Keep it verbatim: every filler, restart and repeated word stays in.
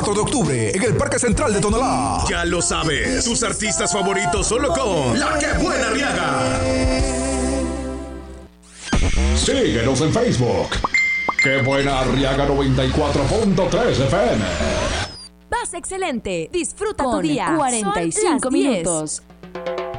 cuatro de octubre en el Parque Central de Tonalá. Ya lo sabes, tus artistas favoritos solo con La Que Buena Arriaga. Síguenos en Facebook. Que Buena Arriaga noventa y cuatro punto tres F M. Vas excelente. Disfruta Con tu día. cuarenta y cinco Son las diez. minutos.